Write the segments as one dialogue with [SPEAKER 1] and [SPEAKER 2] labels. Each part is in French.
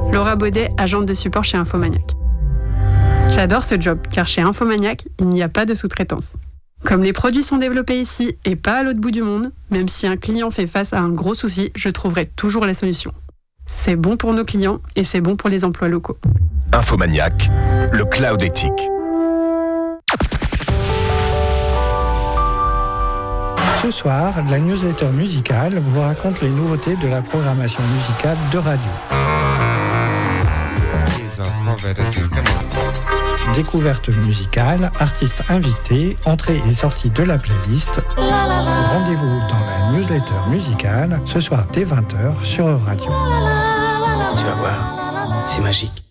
[SPEAKER 1] Laura Baudet, agente de support chez Infomaniac. J'adore ce job, car chez Infomaniac, il n'y a pas de sous-traitance. Comme les produits sont développés ici et pas à l'autre bout du monde, même si un client fait face à un gros souci, je trouverai toujours les solutions. C'est bon pour nos clients et c'est bon pour les emplois locaux.
[SPEAKER 2] Infomaniac, le cloud éthique.
[SPEAKER 3] Ce soir, la newsletter musicale vous raconte les nouveautés de la programmation musicale de radio. Découverte musicale, artistes invités, entrée et sortie de la playlist. Rendez-vous dans la newsletter musicale ce soir dès 20h sur Euradio.
[SPEAKER 4] Tu vas voir, c'est magique.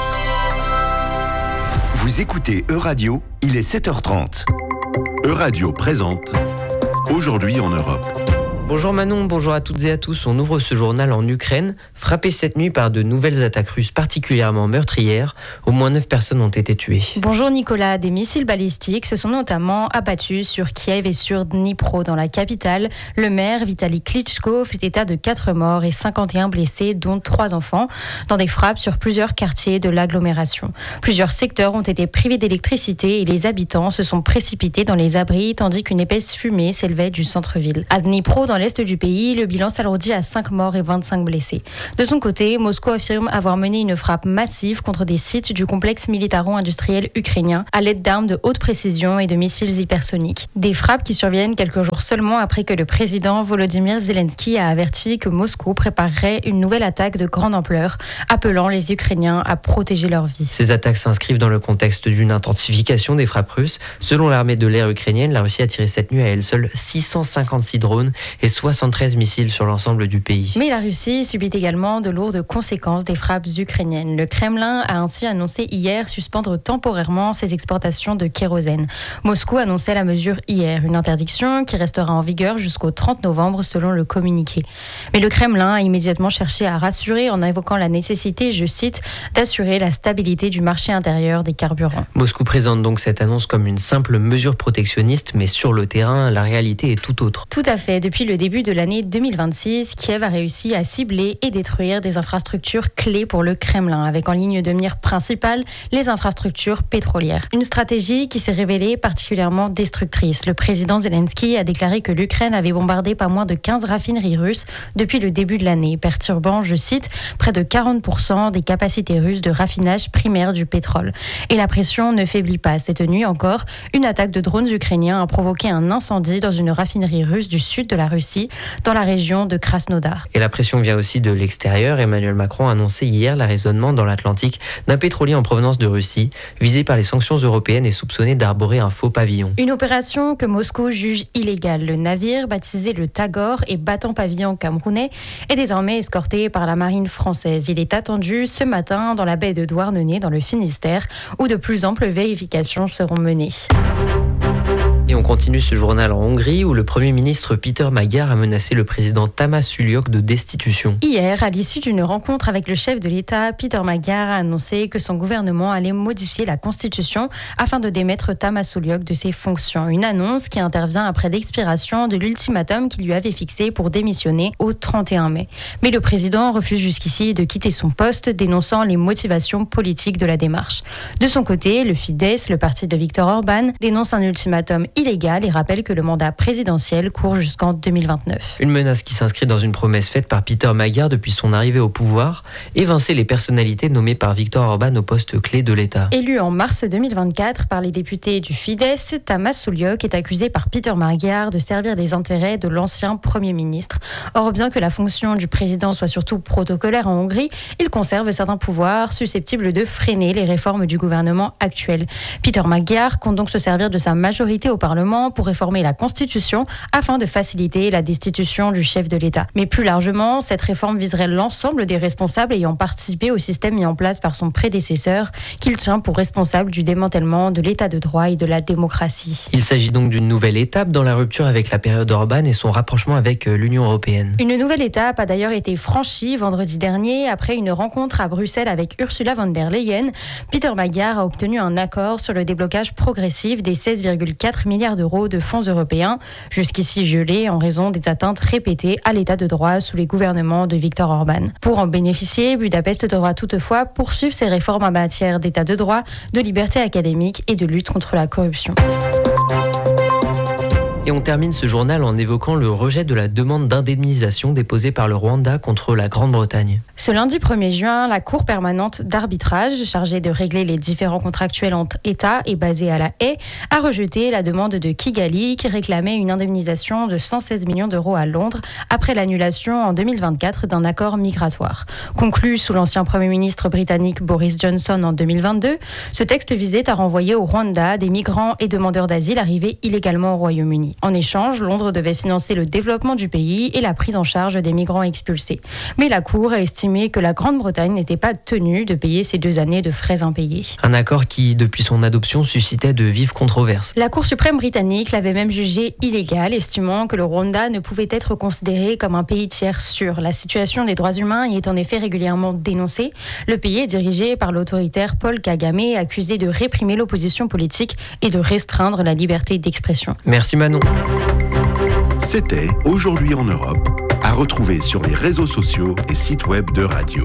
[SPEAKER 5] Vous écoutez Euradio, il est 7h30.
[SPEAKER 6] Euradio présente Aujourd'hui en Europe.
[SPEAKER 7] Bonjour Manon, bonjour à toutes et à tous. On ouvre ce journal en Ukraine, frappé cette nuit par de nouvelles attaques russes particulièrement meurtrières. Au moins 9 personnes ont été tuées.
[SPEAKER 8] Bonjour Nicolas, des missiles balistiques se sont notamment abattus sur Kiev et sur Dnipro dans la capitale. Le maire Vitali Klitschko fait état de 4 morts et 51 blessés, dont 3 enfants, dans des frappes sur plusieurs quartiers de l'agglomération. Plusieurs secteurs ont été privés d'électricité et les habitants se sont précipités dans les abris tandis qu'une épaisse fumée s'élevait du centre-ville. À Dnipro, dans l'est du pays, le bilan s'alourdit à 5 morts et 25 blessés. De son côté, Moscou affirme avoir mené une frappe massive contre des sites du complexe militaro-industriel ukrainien à l'aide d'armes de haute précision et de missiles hypersoniques. Des frappes qui surviennent quelques jours seulement après que le président Volodymyr Zelensky a averti que Moscou préparerait une nouvelle attaque de grande ampleur, appelant les Ukrainiens à protéger leur vie.
[SPEAKER 7] Ces attaques s'inscrivent dans le contexte d'une intensification des frappes russes. Selon l'armée de l'air ukrainienne, la Russie a tiré cette nuit à elle seule 656 drones et 73 missiles sur l'ensemble du pays.
[SPEAKER 8] Mais la Russie subit également de lourdes conséquences des frappes ukrainiennes. Le Kremlin a ainsi annoncé hier suspendre temporairement ses exportations de kérosène. Moscou annonçait la mesure hier, une interdiction qui restera en vigueur jusqu'au 30 novembre selon le communiqué. Mais le Kremlin a immédiatement cherché à rassurer en évoquant la nécessité, je cite, d'assurer la stabilité du marché intérieur des carburants.
[SPEAKER 7] Moscou présente donc cette annonce comme une simple mesure protectionniste, mais sur le terrain, la réalité est tout autre.
[SPEAKER 8] Tout à fait. Depuis le début de l'année 2026, Kiev a réussi à cibler et détruire des infrastructures clés pour le Kremlin, avec en ligne de mire principale les infrastructures pétrolières. Une stratégie qui s'est révélée particulièrement destructrice. Le président Zelensky a déclaré que l'Ukraine avait bombardé pas moins de 15 raffineries russes depuis le début de l'année, perturbant, je cite, près de 40% des capacités russes de raffinage primaire du pétrole. Et la pression ne faiblit pas. Cette nuit encore, une attaque de drones ukrainiens a provoqué un incendie dans une raffinerie russe du sud de la Russie, dans la région de Krasnodar.
[SPEAKER 7] Et la pression vient aussi de l'extérieur. Emmanuel Macron a annoncé hier l'arraisonnement dans l'Atlantique d'un pétrolier en provenance de Russie, visé par les sanctions européennes et soupçonné d'arborer un faux pavillon.
[SPEAKER 8] Une opération que Moscou juge illégale. Le navire, baptisé le Tagore et battant pavillon camerounais, est désormais escorté par la marine française. Il est attendu ce matin dans la baie de Douarnenez, dans le Finistère, où de plus amples vérifications seront menées.
[SPEAKER 7] Et on continue ce journal en Hongrie où le Premier ministre Péter Magyar a menacé le président Tamás Suljók de destitution.
[SPEAKER 8] Hier, à l'issue d'une rencontre avec le chef de l'État, Péter Magyar a annoncé que son gouvernement allait modifier la Constitution afin de démettre Tamás Suljók de ses fonctions. Une annonce qui intervient après l'expiration de l'ultimatum qu'il lui avait fixé pour démissionner au 31 mai. Mais le président refuse jusqu'ici de quitter son poste, dénonçant les motivations politiques de la démarche. De son côté, le Fidesz, le parti de Viktor Orban, dénonce un ultimatum illégal et rappelle que le mandat présidentiel court jusqu'en 2029.
[SPEAKER 7] Une menace qui s'inscrit dans une promesse faite par Péter Magyar depuis son arrivée au pouvoir, évincer les personnalités nommées par Viktor Orban au poste clé de l'État.
[SPEAKER 8] Élu en mars 2024 par les députés du Fidesz, Tamás Suljók est accusé par Péter Magyar de servir les intérêts de l'ancien Premier ministre. Or, bien que la fonction du président soit surtout protocolaire en Hongrie, il conserve certains pouvoirs susceptibles de freiner les réformes du gouvernement actuel. Péter Magyar compte donc se servir de sa majorité au Parlement pour réformer la Constitution afin de faciliter la destitution du chef de l'État. Mais plus largement, cette réforme viserait l'ensemble des responsables ayant participé au système mis en place par son prédécesseur, qu'il tient pour responsable du démantèlement de l'État de droit et de la démocratie.
[SPEAKER 7] Il s'agit donc d'une nouvelle étape dans la rupture avec la période Orban et son rapprochement avec l'Union européenne.
[SPEAKER 8] Une nouvelle étape a d'ailleurs été franchie vendredi dernier après une rencontre à Bruxelles avec Ursula von der Leyen. Péter Magyar a obtenu un accord sur le déblocage progressif des 16,4 milliards milliards d'euros de fonds européens, jusqu'ici gelés en raison des atteintes répétées à l'état de droit sous les gouvernements de Viktor Orban. Pour en bénéficier, Budapest devra toutefois poursuivre ses réformes en matière d'état de droit, de liberté académique et de lutte contre la corruption.
[SPEAKER 7] Et on termine ce journal en évoquant le rejet de la demande d'indemnisation déposée par le Rwanda contre la Grande-Bretagne.
[SPEAKER 8] Ce lundi 1er juin, la Cour permanente d'arbitrage, chargée de régler les différends contractuels entre États et basée à La Haye, a rejeté la demande de Kigali qui réclamait une indemnisation de 116 millions d'euros à Londres après l'annulation en 2024 d'un accord migratoire. Conclu sous l'ancien Premier ministre britannique Boris Johnson en 2022, ce texte visait à renvoyer au Rwanda des migrants et demandeurs d'asile arrivés illégalement au Royaume-Uni. En échange, Londres devait financer le développement du pays et la prise en charge des migrants expulsés. Mais la Cour a estimé que la Grande-Bretagne n'était pas tenue de payer ces 2 années de frais impayés.
[SPEAKER 7] Un accord qui, depuis son adoption, suscitait de vives controverses.
[SPEAKER 8] La Cour suprême britannique l'avait même jugé illégal, estimant que le Rwanda ne pouvait être considéré comme un pays tiers sûr. La situation des droits humains y est en effet régulièrement dénoncée. Le pays est dirigé par l'autoritaire Paul Kagame, accusé de réprimer l'opposition politique et de restreindre la liberté d'expression.
[SPEAKER 7] Merci Manon.
[SPEAKER 6] C'était Aujourd'hui en Europe, à retrouver sur les réseaux sociaux et sites web de Radio.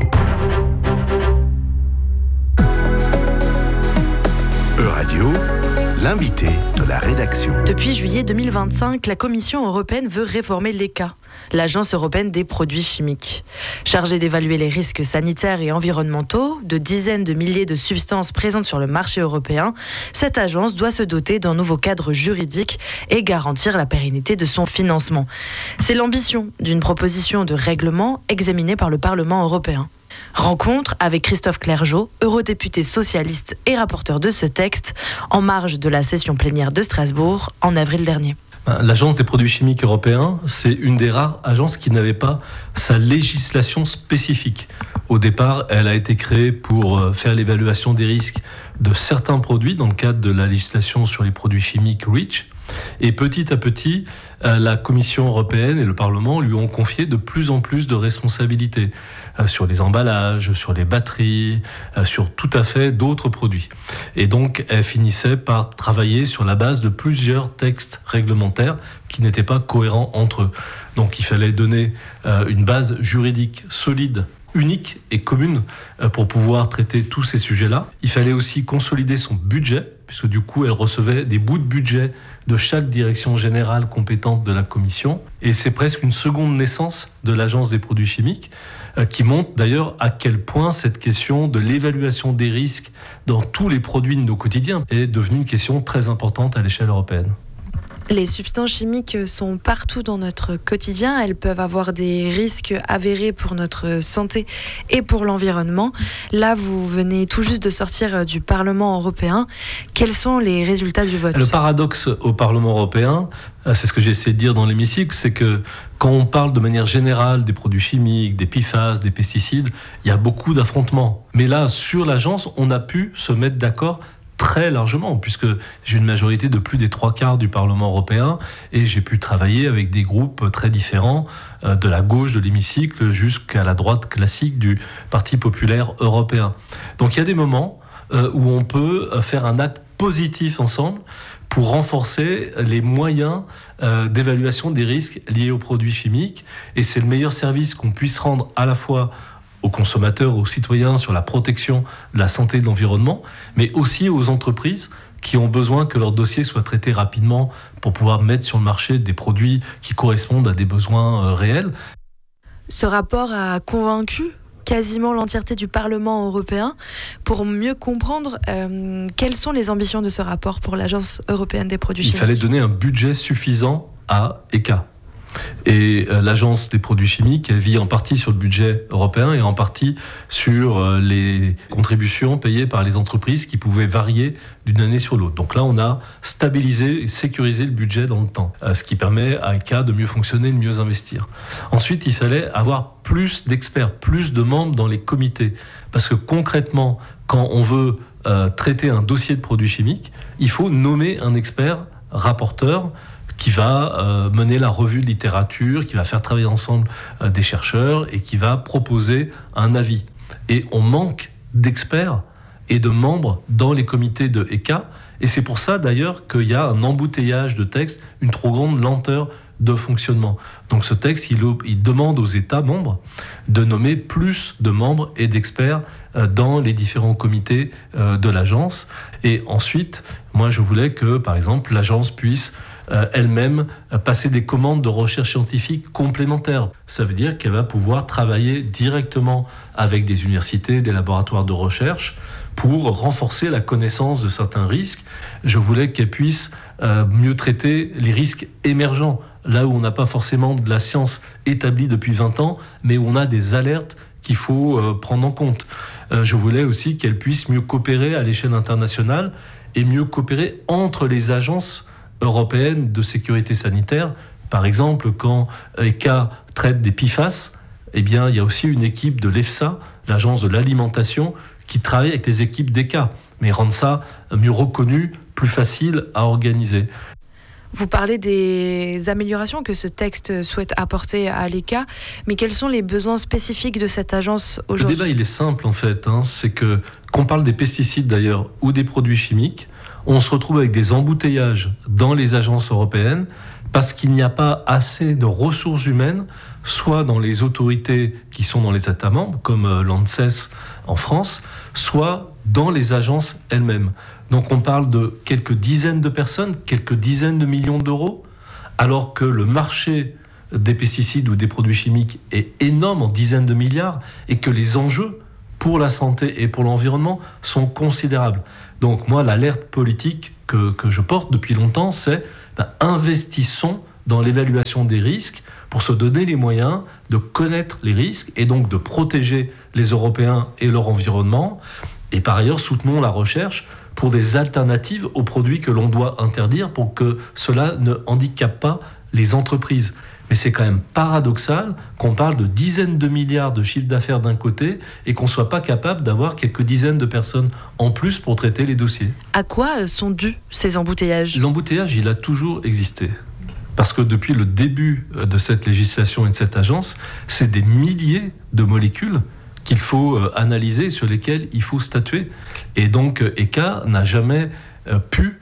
[SPEAKER 6] Euradio, l'invité de la rédaction.
[SPEAKER 9] Depuis juillet 2025, la Commission européenne veut réformer l'ECHA, l'Agence européenne des produits chimiques. Chargée d'évaluer les risques sanitaires et environnementaux de dizaines de milliers de substances présentes sur le marché européen, cette agence doit se doter d'un nouveau cadre juridique et garantir la pérennité de son financement. C'est l'ambition d'une proposition de règlement examinée par le Parlement européen. Rencontre avec Christophe Clergeau, eurodéputé socialiste et rapporteur de ce texte, en marge de la session plénière de Strasbourg en avril dernier.
[SPEAKER 10] L'Agence des produits chimiques européens, c'est une des rares agences qui n'avait pas sa législation spécifique. Au départ, elle a été créée pour faire l'évaluation des risques de certains produits dans le cadre de la législation sur les produits chimiques REACH. Et petit à petit, la Commission européenne et le Parlement lui ont confié de plus en plus de responsabilités sur les emballages, sur les batteries, sur tout à fait d'autres produits. Et donc, elle finissait par travailler sur la base de plusieurs textes réglementaires qui n'étaient pas cohérents entre eux. Donc, il fallait donner une base juridique solide, unique et commune pour pouvoir traiter tous ces sujets-là. Il fallait aussi consolider son budget, puisque du coup, elle recevait des bouts de budget de chaque direction générale compétente de la Commission. Et c'est presque une seconde naissance de l'Agence des produits chimiques, qui montre d'ailleurs à quel point cette question de l'évaluation des risques dans tous les produits de nos quotidiens est devenue une question très importante à l'échelle européenne.
[SPEAKER 9] Les substances chimiques sont partout dans notre quotidien. Elles peuvent avoir des risques avérés pour notre santé et pour l'environnement. Là, vous venez tout juste de sortir du Parlement européen. Quels sont les résultats du vote ?
[SPEAKER 10] Le paradoxe au Parlement européen, c'est ce que j'ai essayé de dire dans l'hémicycle, c'est que quand on parle de manière générale des produits chimiques, des PFAS, des pesticides, il y a beaucoup d'affrontements. Mais là, sur l'agence, on a pu se mettre d'accord très largement, puisque j'ai une majorité de plus des 3/4 du Parlement européen et j'ai pu travailler avec des groupes très différents, de la gauche de l'hémicycle jusqu'à la droite classique du Parti populaire européen. Donc il y a des moments où on peut faire un acte positif ensemble pour renforcer les moyens d'évaluation des risques liés aux produits chimiques, et c'est le meilleur service qu'on puisse rendre à la fois aux consommateurs, aux citoyens sur la protection de la santé et de l'environnement, mais aussi aux entreprises qui ont besoin que leur dossier soit traité rapidement pour pouvoir mettre sur le marché des produits qui correspondent à des besoins réels.
[SPEAKER 9] Ce rapport a convaincu quasiment l'entièreté du Parlement européen. Pour mieux comprendre, quelles sont les ambitions de ce rapport pour l'Agence européenne des produits chimiques ?
[SPEAKER 10] Il fallait donner un budget suffisant à ECHA. Et l'Agence des produits chimiques, elle vit en partie sur le budget européen et en partie sur les contributions payées par les entreprises qui pouvaient varier d'une année sur l'autre. Donc là, on a stabilisé et sécurisé le budget dans le temps, ce qui permet à ECHA de mieux fonctionner, de mieux investir. Ensuite, il fallait avoir plus d'experts, plus de membres dans les comités. Parce que concrètement, quand on veut traiter un dossier de produits chimiques, il faut nommer un expert rapporteur qui va mener la revue de littérature, qui va faire travailler ensemble des chercheurs et qui va proposer un avis. Et on manque d'experts et de membres dans les comités de ECHA. Et c'est pour ça d'ailleurs qu'il y a un embouteillage de textes, une trop grande lenteur de fonctionnement. Donc ce texte, il demande aux États membres de nommer plus de membres et d'experts dans les différents comités de l'agence. Et ensuite, moi je voulais que, par exemple, l'agence puisse elle-même passer des commandes de recherche scientifique complémentaires. Ça veut dire qu'elle va pouvoir travailler directement avec des universités, des laboratoires de recherche pour renforcer la connaissance de certains risques. Je voulais qu'elle puisse mieux traiter les risques émergents, là où on n'a pas forcément de la science établie depuis 20 ans, mais où on a des alertes qu'il faut prendre en compte. Je voulais aussi qu'elle puisse mieux coopérer à l'échelle internationale et mieux coopérer entre les agences européenne de sécurité sanitaire. Par exemple, quand ECHA traite des PFAS, eh bien, il y a aussi une équipe de l'EFSA, l'agence de l'alimentation, qui travaille avec les équipes d'ECHA, mais rendre ça mieux reconnu, plus facile à organiser.
[SPEAKER 9] Vous parlez des améliorations que ce texte souhaite apporter à l'ECHA, mais quels sont les besoins spécifiques de cette agence aujourd'hui ?
[SPEAKER 10] Le débat, il est simple en fait. C'est qu'on parle des pesticides d'ailleurs ou des produits chimiques, on se retrouve avec des embouteillages dans les agences européennes parce qu'il n'y a pas assez de ressources humaines, soit dans les autorités qui sont dans les États membres, comme l'ANSES en France, soit dans les agences elles-mêmes. Donc on parle de quelques dizaines de personnes, quelques dizaines de millions d'euros, alors que le marché des pesticides ou des produits chimiques est énorme, en dizaines de milliards, et que les enjeux pour la santé et pour l'environnement sont considérables. Donc moi, l'alerte politique que je porte depuis longtemps, c'est investissons dans l'évaluation des risques pour se donner les moyens de connaître les risques et donc de protéger les Européens et leur environnement. Et par ailleurs, soutenons la recherche pour des alternatives aux produits que l'on doit interdire pour que cela ne handicape pas les entreprises. Mais c'est quand même paradoxal qu'on parle de dizaines de milliards de chiffre d'affaires d'un côté et qu'on ne soit pas capable d'avoir quelques dizaines de personnes en plus pour traiter les dossiers.
[SPEAKER 9] À quoi sont dus ces embouteillages ?
[SPEAKER 10] L'embouteillage, il a toujours existé. Parce que depuis le début de cette législation et de cette agence, c'est des milliers de molécules qu'il faut analyser, sur lesquelles il faut statuer. Et donc, ECHA n'a jamais pu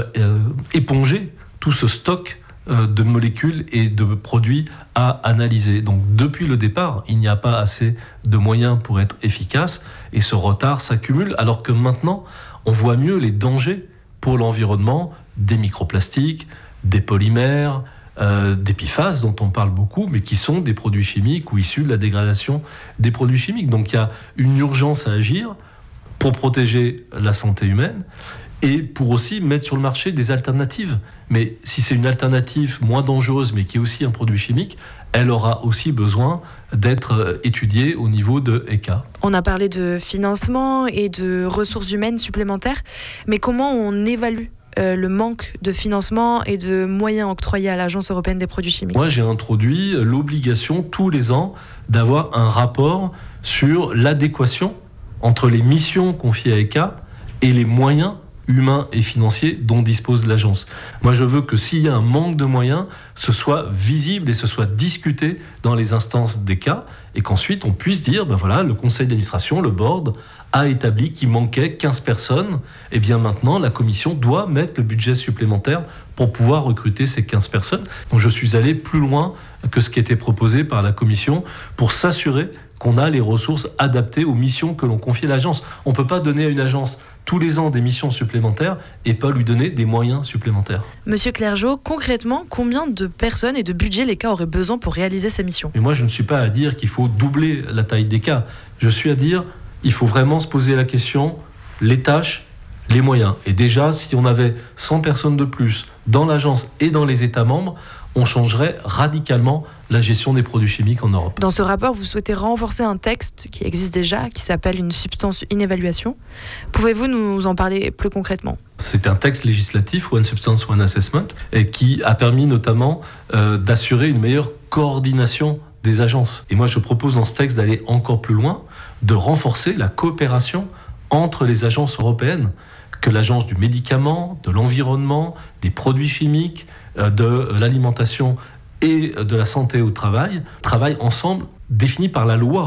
[SPEAKER 10] éponger tout ce stock de molécules et de produits à analyser. Donc depuis le départ, il n'y a pas assez de moyens pour être efficace et ce retard s'accumule alors que maintenant, on voit mieux les dangers pour l'environnement des microplastiques, des polymères, des PFAS dont on parle beaucoup, mais qui sont des produits chimiques ou issus de la dégradation des produits chimiques. Donc il y a une urgence à agir pour protéger la santé humaine et pour aussi mettre sur le marché des alternatives. Mais si c'est une alternative moins dangereuse, mais qui est aussi un produit chimique, elle aura aussi besoin d'être étudiée au niveau de ECHA.
[SPEAKER 9] On a parlé de financement et de ressources humaines supplémentaires, mais comment on évalue le manque de financement et de moyens octroyés à l'Agence européenne des produits chimiques ?
[SPEAKER 10] Moi, j'ai introduit l'obligation tous les ans d'avoir un rapport sur l'adéquation entre les missions confiées à ECHA et les moyens humains et financiers dont dispose l'agence. Moi, je veux que s'il y a un manque de moyens, ce soit visible et ce soit discuté dans les instances d'ECHA et qu'ensuite on puisse dire, voilà, le conseil d'administration, le board, a établi qu'il manquait 15 personnes. Et bien maintenant, la commission doit mettre le budget supplémentaire pour pouvoir recruter ces 15 personnes. Donc je suis allé plus loin que ce qui était proposé par la commission pour s'assurer qu'on a les ressources adaptées aux missions que l'on confie à l'agence. On ne peut pas donner à une agence tous les ans des missions supplémentaires et pas lui donner des moyens supplémentaires.
[SPEAKER 9] Monsieur Clergeau, concrètement, combien de personnes et de budget l'ECHA aurait besoin pour réaliser ces missions ?
[SPEAKER 10] Mais moi, je ne suis pas à dire qu'il faut doubler la taille d'ECHA. Je suis à dire qu'il faut vraiment se poser la question, les tâches, les moyens. Et déjà, si on avait 100 personnes de plus dans l'agence et dans les États membres, on changerait radicalement la gestion des produits chimiques en Europe.
[SPEAKER 9] Dans ce rapport, vous souhaitez renforcer un texte qui existe déjà, qui s'appelle une substance inévaluation. Pouvez-vous nous en parler plus concrètement ?
[SPEAKER 10] C'est un texte législatif, One Substance, One Assessment, et qui a permis notamment d'assurer une meilleure coordination des agences. Et moi, je propose dans ce texte d'aller encore plus loin, de renforcer la coopération entre les agences européennes, que l'agence du médicament, de l'environnement, des produits chimiques, de l'alimentation et de la santé au travail travaillent ensemble, définis par la loi.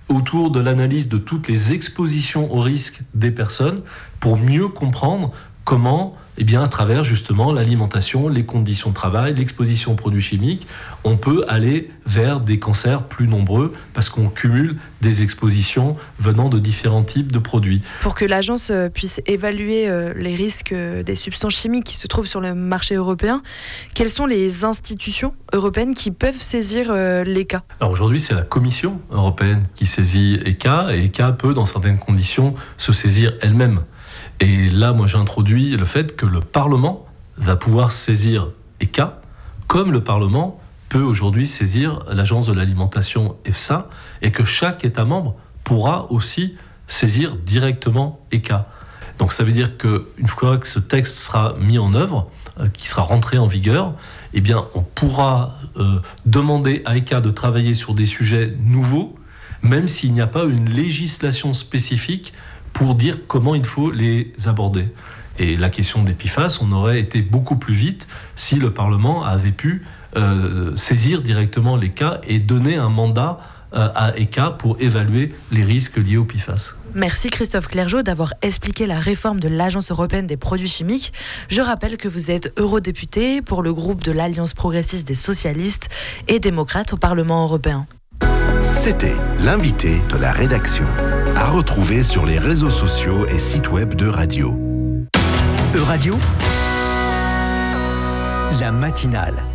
[SPEAKER 10] autour de l'analyse de toutes les expositions au risque des personnes pour mieux comprendre comment, à travers justement l'alimentation, les conditions de travail, l'exposition aux produits chimiques, on peut aller vers des cancers plus nombreux parce qu'on cumule des expositions venant de différents types de produits.
[SPEAKER 9] Pour que l'agence puisse évaluer les risques des substances chimiques qui se trouvent sur le marché européen, quelles sont les institutions européennes qui peuvent saisir l'ECHA ?
[SPEAKER 10] Alors aujourd'hui, c'est la Commission européenne qui saisit ECHA, et ECHA peut, dans certaines conditions, se saisir elle-même. Et là, moi, j'introduis le fait que le Parlement va pouvoir saisir ECHA, comme le Parlement peut aujourd'hui saisir l'Agence de l'alimentation EFSA, et que chaque État membre pourra aussi saisir directement ECHA. Donc ça veut dire qu'une fois que ce texte sera mis en œuvre, qui sera rentré en vigueur, on pourra demander à ECHA de travailler sur des sujets nouveaux, même s'il n'y a pas une législation spécifique pour dire comment il faut les aborder. Et la question des PFAS, on aurait été beaucoup plus vite si le Parlement avait pu saisir directement l'ECHA et donner un mandat à ECHA pour évaluer les risques liés aux PFAS.
[SPEAKER 9] Merci Christophe Clergeau d'avoir expliqué la réforme de l'Agence européenne des produits chimiques. Je rappelle que vous êtes eurodéputé pour le groupe de l'Alliance progressiste des socialistes et démocrates au Parlement européen.
[SPEAKER 6] C'était l'invité de la rédaction. À retrouver sur les réseaux sociaux et sites web d'Euradio.
[SPEAKER 5] Euradio, la matinale.